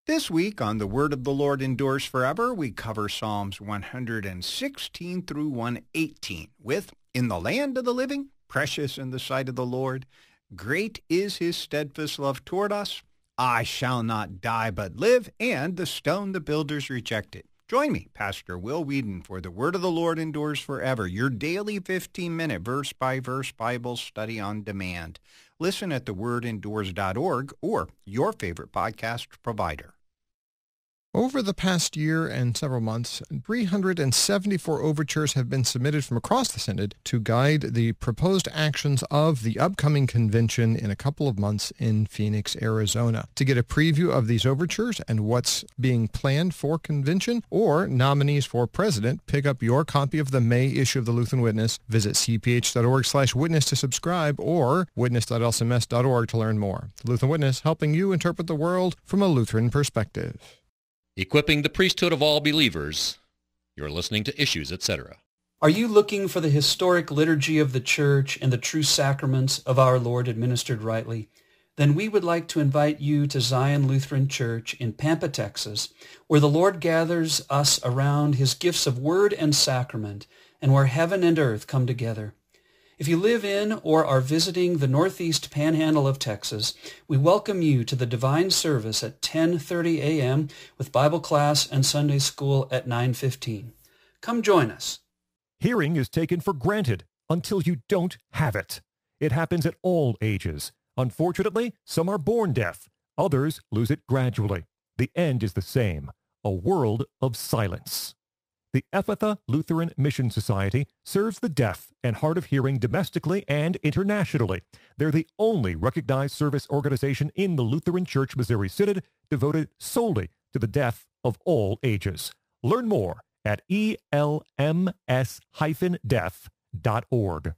This week on The Word of the Lord Endures Forever, we cover Psalms 116 through 118 with, In the land of the living, precious in the sight of the Lord, great is his steadfast love toward us, I shall not die but live, and the stone the builders rejected. Join me, Pastor Will Whedon, for The Word of the Lord Endures Forever, your daily 15-minute verse-by-verse Bible study on demand. Listen at thewordendures.org or your favorite podcast provider. Over the past year and several months, 374 overtures have been submitted from across the Synod to guide the proposed actions of the upcoming convention in a couple of months in Phoenix, Arizona. To get a preview of these overtures and what's being planned for convention or nominees for president, pick up your copy of the May issue of the Lutheran Witness. Visit cph.org/witness to subscribe or witness.lcms.org to learn more. The Lutheran Witness, helping you interpret the world from a Lutheran perspective. Equipping the priesthood of all believers. You're listening to Issues, etc. Are you looking for the historic liturgy of the Church and the true sacraments of our Lord administered rightly? Then we would like to invite you to Zion Lutheran Church in Pampa, Texas, where the Lord gathers us around his gifts of word and sacrament, and where heaven and earth come together. If you live in or are visiting the northeast panhandle of Texas, we welcome you to the divine service at 10:30 a.m. with Bible class and Sunday school at 9:15. Come join us. Hearing is taken for granted until you don't have it. It happens at all ages. Unfortunately, some are born deaf. Others lose it gradually. The end is the same, a world of silence. The Ephatha Lutheran Mission Society serves the deaf and hard of hearing domestically and internationally. They're the only recognized service organization in the Lutheran Church Missouri Synod devoted solely to the deaf of all ages. Learn more at elms-deaf.org.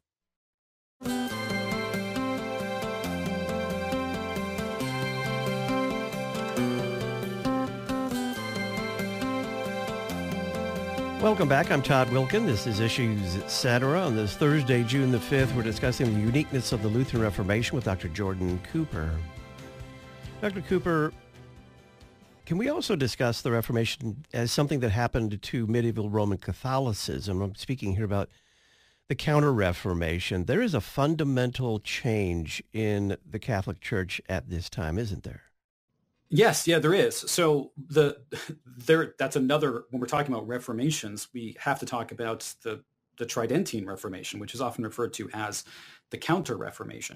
Welcome back. I'm Todd Wilkin. This is Issues, Etc. On this Thursday, June the 5th, we're discussing the uniqueness of the Lutheran Reformation with Dr. Jordan Cooper. Dr. Cooper, can we also discuss the Reformation as something that happened to medieval Roman Catholicism? I'm speaking here about the Counter-Reformation. There is a fundamental change in the Catholic Church at this time, isn't there? Yes, yeah, there is. So that's another, when we're talking about reformations, we have to talk about the Tridentine Reformation, which is often referred to as the Counter-Reformation.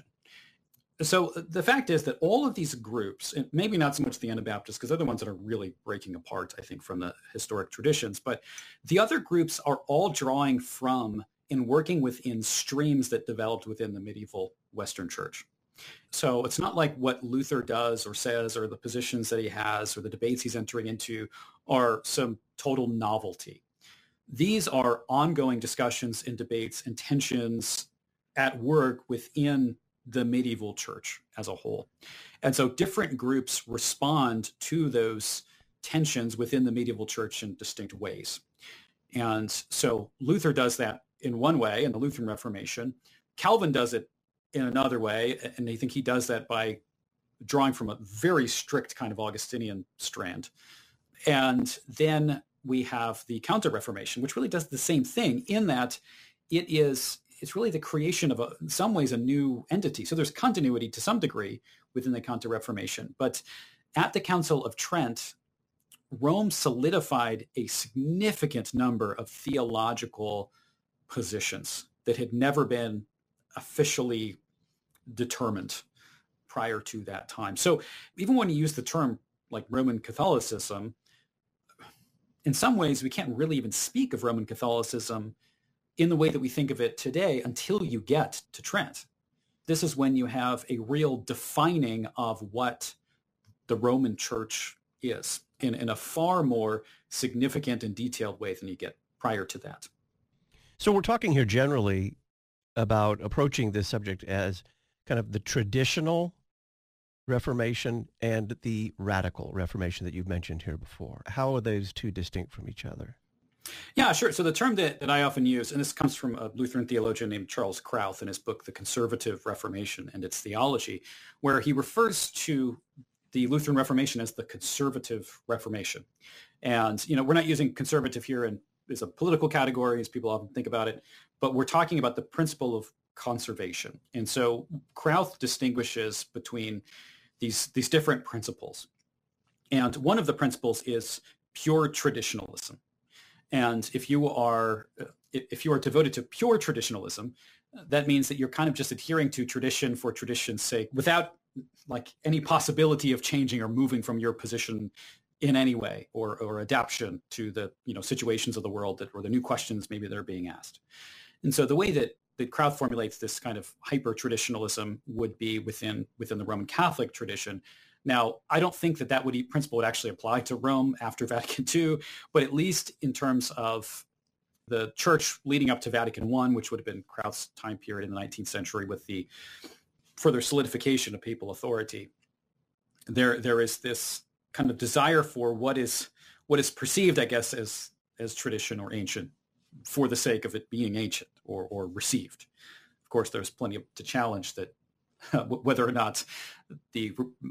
So the fact is that all of these groups, and maybe not so much the Anabaptists, because they're the ones that are really breaking apart, I think, from the historic traditions, but the other groups are all drawing from and working within streams that developed within the medieval Western Church. So it's not like what Luther does or says or the positions that he has or the debates he's entering into are some total novelty. These are ongoing discussions and debates and tensions at work within the medieval church as a whole. And so different groups respond to those tensions within the medieval church in distinct ways. And so Luther does that in one way in the Lutheran Reformation. Calvin does it in another way, and I think he does that by drawing from a very strict kind of Augustinian strand. And then we have the Counter-Reformation, which really does the same thing in that it's really the creation of, in some ways, a new entity. So there's continuity to some degree within the Counter-Reformation. But at the Council of Trent, Rome solidified a significant number of theological positions that had never been officially determined prior to that time. So even when you use the term like Roman Catholicism, in some ways we can't really even speak of Roman Catholicism in the way that we think of it today until you get to Trent. This is when you have a real defining of what the Roman Church is in a far more significant and detailed way than you get prior to that. So we're talking here generally about approaching this subject as kind of the traditional Reformation and the radical Reformation that you've mentioned here before. How are those two distinct from each other? Yeah, sure. So the term that I often use, and this comes from a Lutheran theologian named Charles Krauth in his book, The Conservative Reformation and Its Theology, where he refers to the Lutheran Reformation as the conservative Reformation. And, we're not using conservative here as a political category, as people often think about it, but we're talking about the principle of conservation. And so Krauth distinguishes between these different principles. And one of the principles is pure traditionalism. And if you are devoted to pure traditionalism, that means that you're kind of just adhering to tradition for tradition's sake without any possibility of changing or moving from your position in any way or adaptation to the situations of the world or the new questions maybe that are being asked. And so the way that Krauth formulates this kind of hyper-traditionalism would be within the Roman Catholic tradition. Now, I don't think that principle would actually apply to Rome after Vatican II, but at least in terms of the church leading up to Vatican I, which would have been Krauth's time period in the 19th century with the further solidification of papal authority, there is this kind of desire for what is perceived, I guess, as tradition or ancient for the sake of it being ancient or received. Of course, there's plenty to challenge that whether or not the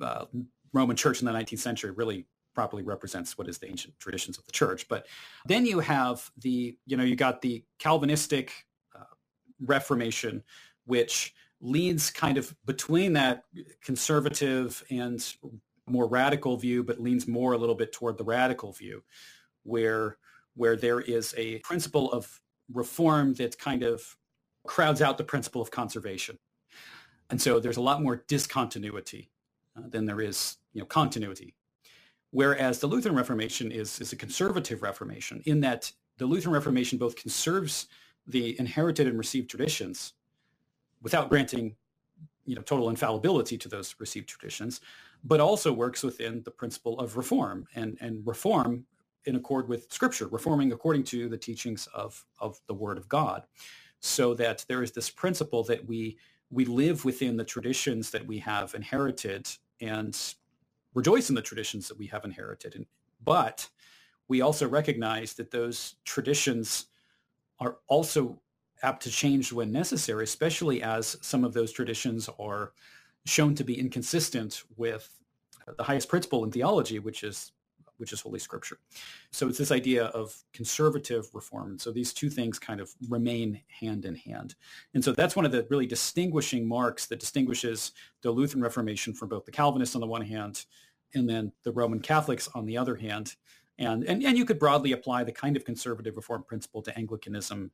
Roman Church in the 19th century really properly represents what is the ancient traditions of the church. But then you have you got the Calvinistic Reformation, which leans kind of between that conservative and more radical view, but leans more a little bit toward the radical view, where there is a principle of reform that kind of crowds out the principle of conservation. And so there's a lot more discontinuity than there is continuity. Whereas the Lutheran Reformation is a conservative Reformation in that the Lutheran Reformation both conserves the inherited and received traditions without granting total infallibility to those received traditions, but also works within the principle of reform and reform in accord with Scripture, reforming according to the teachings of the Word of God, so that there is this principle that we live within the traditions that we have inherited and rejoice in the traditions that we have inherited. But we also recognize that those traditions are also apt to change when necessary, especially as some of those traditions are shown to be inconsistent with the highest principle in theology, which is Holy Scripture. So it's this idea of conservative reform. And so these two things kind of remain hand in hand. And so that's one of the really distinguishing marks that distinguishes the Lutheran Reformation from both the Calvinists on the one hand and then the Roman Catholics on the other hand. And you could broadly apply the kind of conservative reform principle to Anglicanism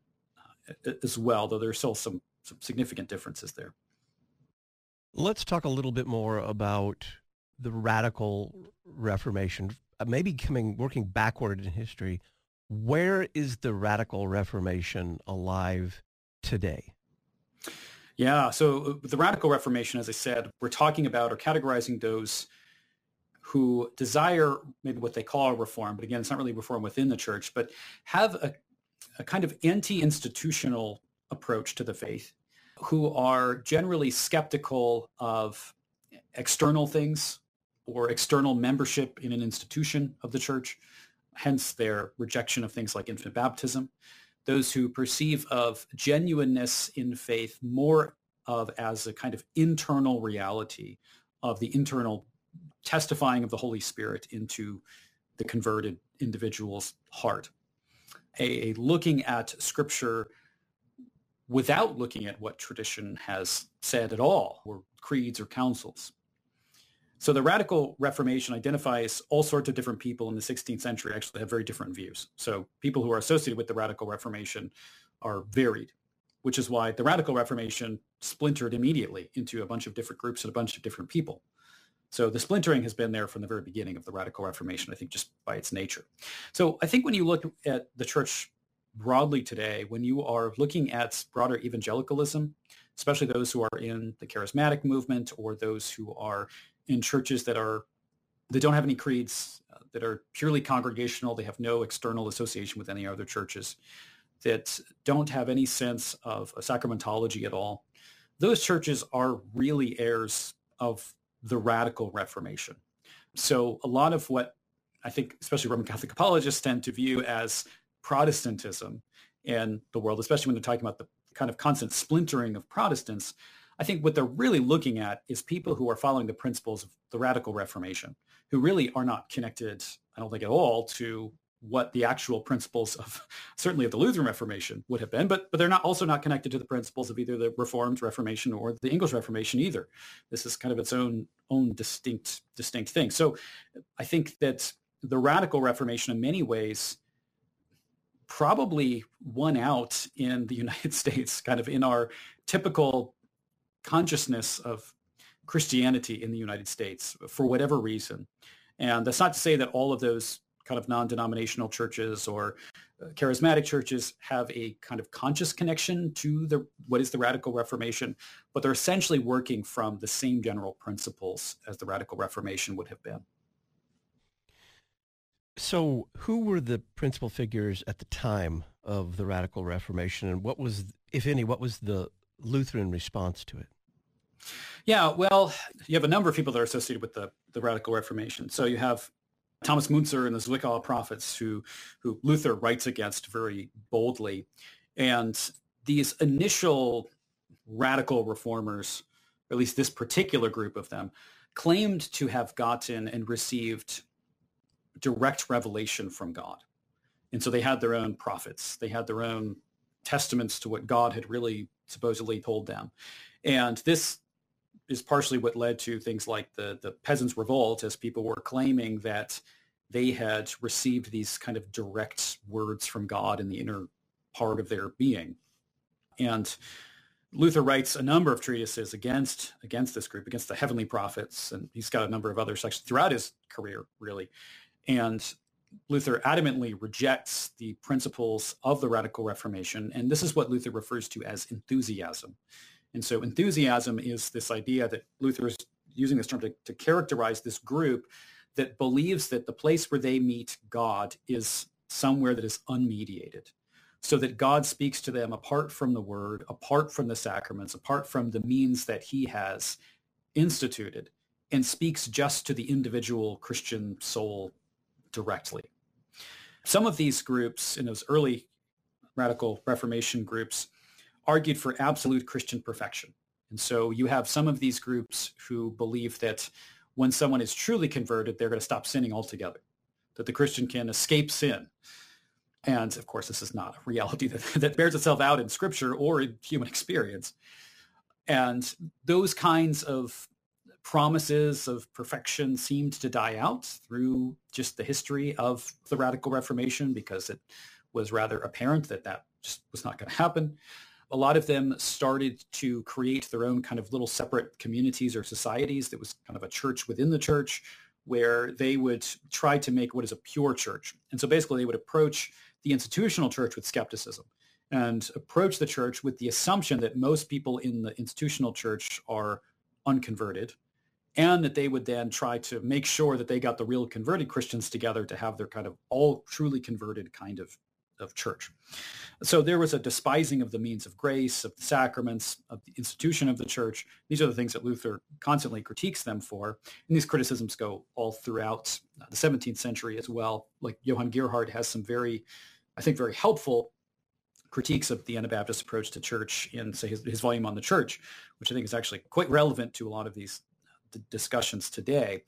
as well, though there are still some significant differences there. Let's talk a little bit more about the radical Reformation, maybe working backward in history. Where is the radical Reformation alive today? Yeah, so the radical Reformation, as I said, we're talking about or categorizing those who desire maybe what they call a reform, but again, it's not really reform within the church, but have a kind of anti-institutional approach to the faith, who are generally skeptical of external things or external membership in an institution of the church, hence their rejection of things like infant baptism. Those who perceive of genuineness in faith more of as a kind of internal reality of the internal testifying of the Holy Spirit into the converted individual's heart. A looking at Scripture without looking at what tradition has said at all, or creeds or councils. So the radical Reformation identifies all sorts of different people in the 16th century actually have very different views. So people who are associated with the radical Reformation are varied, which is why the radical Reformation splintered immediately into a bunch of different groups and a bunch of different people. So the splintering has been there from the very beginning of the radical Reformation, I think, just by its nature. So I think when you look at the church broadly today, when you are looking at broader evangelicalism, especially those who are in the charismatic movement or those who are in churches that don't have any creeds, that are purely congregational, they have no external association with any other churches, that don't have any sense of a sacramentology at all, those churches are really heirs of the radical Reformation. So a lot of what I think, especially Roman Catholic apologists, tend to view as Protestantism in the world, especially when they're talking about the kind of constant splintering of Protestants, I think what they're really looking at is people who are following the principles of the Radical Reformation, who really are not connected, I don't think at all, to what the actual principles of, certainly of the Lutheran Reformation would have been, but they're also not connected to the principles of either the Reformed Reformation or the English Reformation either. This is kind of its own distinct thing. So I think that the Radical Reformation in many ways probably won out in the United States, kind of in our typical consciousness of Christianity in the United States for whatever reason. And that's not to say that all of those kind of non-denominational churches or charismatic churches have a kind of conscious connection to what is the Radical Reformation, but they're essentially working from the same general principles as the Radical Reformation would have been. So who were the principal figures at the time of the Radical Reformation, and what was, if any, what was the Lutheran response to it? Yeah, well, you have a number of people that are associated with the Radical Reformation. So you have Thomas Müntzer and the Zwickauer prophets who Luther writes against very boldly. And these initial radical reformers, or at least this particular group of them, claimed to have gotten and received direct revelation from God. And so they had their own prophets. They had their own testaments to what God had really supposedly told them. And this is partially what led to things like the Peasants' Revolt, as people were claiming that they had received these kind of direct words from God in the inner part of their being. And Luther writes a number of treatises against this group, against the heavenly prophets, and he's got a number of other sections throughout his career, really. And Luther adamantly rejects the principles of the Radical Reformation, and this is what Luther refers to as enthusiasm. And so enthusiasm is this idea that Luther is using this term to characterize this group that believes that the place where they meet God is somewhere that is unmediated, so that God speaks to them apart from the word, apart from the sacraments, apart from the means that he has instituted, and speaks just to the individual Christian soul directly. Some of these groups, in those early Radical Reformation groups, argued for absolute Christian perfection. And so you have some of these groups who believe that when someone is truly converted, they're going to stop sinning altogether, that the Christian can escape sin. And of course, this is not a reality that bears itself out in Scripture or in human experience. And those kinds of promises of perfection seemed to die out through just the history of the Radical Reformation, because it was rather apparent that just was not going to happen. A lot of them started to create their own kind of little separate communities or societies. That was kind of a church within the church, where they would try to make what is a pure church. And so basically they would approach the institutional church with skepticism and approach the church with the assumption that most people in the institutional church are unconverted, and that they would then try to make sure that they got the real converted Christians together to have their kind of all truly converted kind of church. So there was a despising of the means of grace, of the sacraments, of the institution of the church. These are the things that Luther constantly critiques them for. And these criticisms go all throughout the 17th century as well. Like Johann Gerhard has some very helpful critiques of the Anabaptist approach to church in, say, his volume on the church, which I think is actually quite relevant to a lot of these discussions today.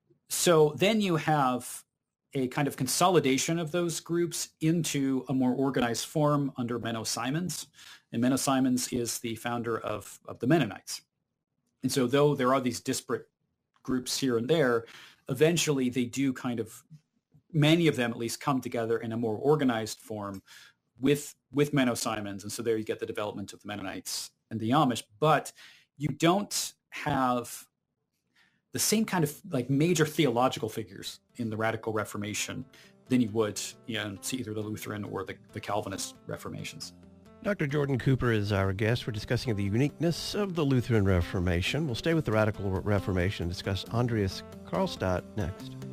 So then you have a kind of consolidation of those groups into a more organized form under Menno Simons. And Menno Simons is the founder of the Mennonites. And so though there are these disparate groups here and there, eventually they do kind of, many of them at least, come together in a more organized form with Menno Simons. And so there you get the development of the Mennonites and the Amish. But you don't have the same kind of like major theological figures in the Radical Reformation than you would in either the Lutheran or the Calvinist Reformations. Dr. Jordan Cooper is our guest. We're discussing the uniqueness of the Lutheran Reformation. We'll stay with the Radical Reformation and discuss Andreas Karlstadt next.